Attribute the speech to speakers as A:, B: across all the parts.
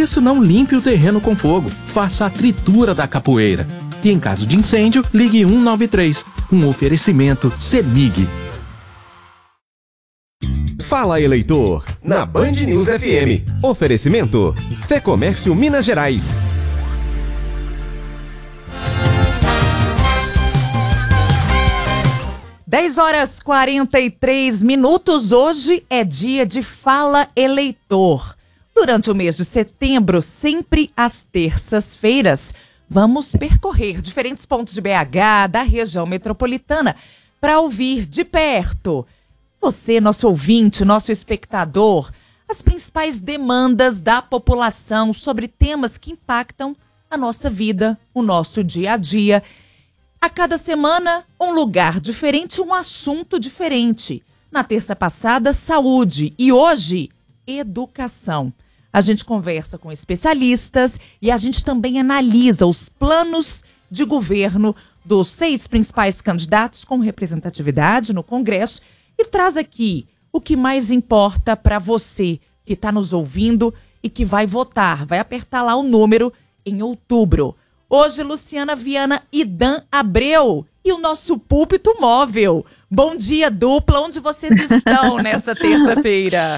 A: isso, não limpe o terreno com fogo. Faça a tritura da capoeira. E em caso de incêndio, ligue 193. Um oferecimento CEMIG.
B: Fala, eleitor, na Band News FM. Oferecimento Fecomércio Minas Gerais.
C: Dez horas 43 minutos. Hoje é dia de Fala Eleitor. Durante o mês de setembro, sempre às terças-feiras, vamos percorrer diferentes pontos de BH, da região metropolitana, para ouvir de perto você, nosso ouvinte, nosso espectador, as principais demandas da população sobre temas que impactam a nossa vida, o nosso dia a dia. A cada semana, um lugar diferente, um assunto diferente. Na terça passada, saúde e hoje, educação. A gente conversa com especialistas e a gente também analisa os planos de governo dos 6 principais candidatos com representatividade no Congresso e traz aqui o que mais importa para você que está nos ouvindo e que vai votar, vai apertar lá o número em outubro. Hoje, Luciana Viana e Dan Abreu e o nosso púlpito móvel. Bom dia, dupla, onde vocês estão nessa terça-feira?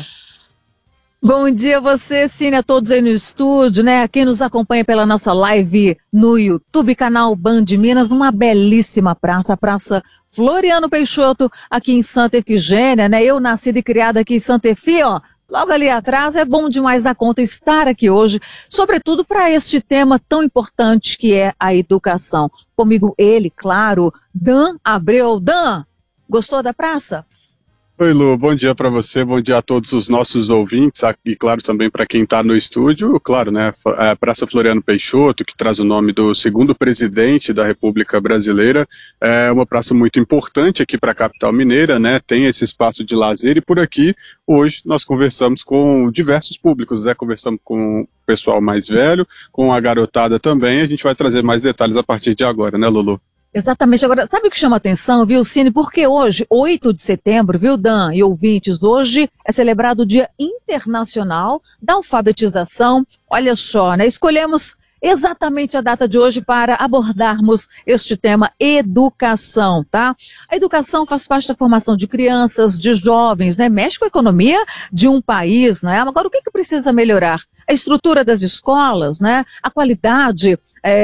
D: Bom dia a você, Cine, a todos aí no estúdio, né? Quem nos acompanha pela nossa live no YouTube, canal Band Minas, uma belíssima praça, a Praça Floriano Peixoto, aqui em Santa Efigênia, né? Eu nascida e criada aqui em Santa Efi, ó, logo ali atrás. É bom demais dar conta estar aqui hoje, sobretudo para este tema tão importante que é a educação. Comigo ele, claro, Dan Abreu. Dan, gostou da praça?
E: Oi, Lu, bom dia para você, bom dia a todos os nossos ouvintes e claro também para quem está no estúdio, claro, né, a Praça Floriano Peixoto, que traz o nome do segundo presidente da República Brasileira, é uma praça muito importante aqui para a capital mineira, né, tem esse espaço de lazer e por aqui, hoje, nós conversamos com diversos públicos, né, conversamos com o pessoal mais velho, com a garotada também, a gente vai trazer mais detalhes a partir de agora, né, Lulu?
D: Exatamente. Agora, sabe o que chama atenção, viu, Cine? Porque hoje, 8 de setembro, viu, Dan e ouvintes, hoje é celebrado o Dia Internacional da Alfabetização. Olha só, né? Escolhemos exatamente a data de hoje para abordarmos este tema, educação, tá? A educação faz parte da formação de crianças, de jovens, né? Mexe com a economia de um país, né? Agora, o que precisa melhorar? A estrutura das escolas, né? A qualidade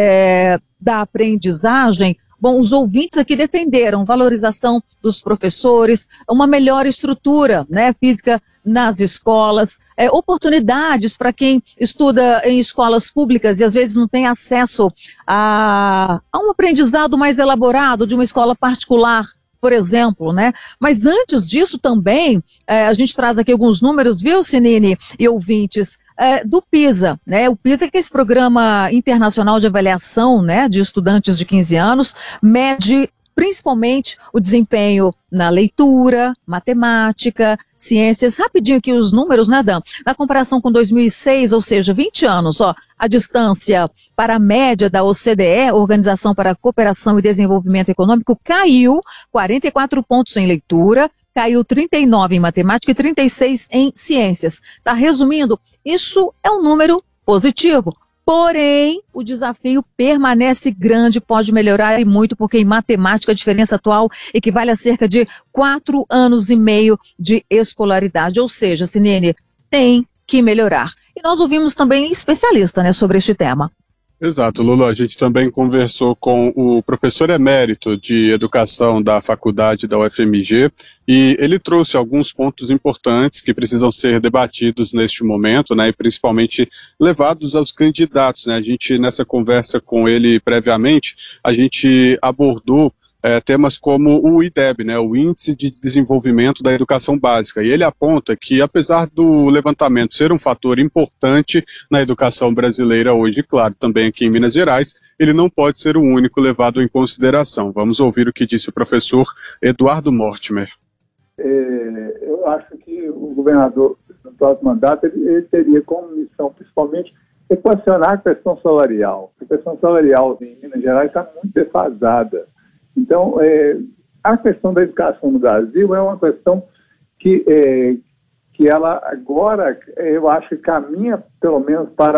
D: da aprendizagem. Bom, os ouvintes aqui defenderam valorização dos professores, uma melhor estrutura, né, física nas escolas, oportunidades para quem estuda em escolas públicas e às vezes não tem acesso a um aprendizado mais elaborado de uma escola particular, por exemplo, né? Mas antes disso também, a gente traz aqui alguns números, viu, Sinine e ouvintes, do PISA, né? O PISA, que é esse programa internacional de avaliação, né, de estudantes de 15 anos, mede principalmente o desempenho na leitura, matemática, ciências. Rapidinho aqui os números, né, Dan? Na comparação com 2006, ou seja, 20 anos, ó, a distância para a média da OCDE, Organização para a Cooperação e Desenvolvimento Econômico, caiu 44 pontos em leitura, caiu 39 em matemática e 36 em ciências. Tá resumindo, isso é um número positivo. Porém, o desafio permanece grande, pode melhorar e muito, porque em matemática a diferença atual equivale a cerca de 4 anos e meio de escolaridade. Ou seja, Sinene, tem que melhorar. E nós ouvimos também especialista, né, sobre este tema.
E: Exato, Lulu, a gente também conversou com o professor emérito de educação da faculdade da UFMG e ele trouxe alguns pontos importantes que precisam ser debatidos neste momento, né, e principalmente levados aos candidatos, né. A gente, nessa conversa com ele previamente, a gente abordou temas como o IDEB, né, o Índice de Desenvolvimento da Educação Básica, e ele aponta que, apesar do levantamento ser um fator importante na educação brasileira hoje, claro, também aqui em Minas Gerais, ele não pode ser o único levado em consideração. Vamos ouvir o que disse o professor Eduardo Mortimer.
F: Eu acho que o governador, no próximo mandato, ele teria como missão, principalmente, equacionar a questão salarial. A questão salarial em Minas Gerais está muito defasada. Então, a questão da educação no Brasil é uma questão que ela agora, eu acho que caminha, pelo menos, para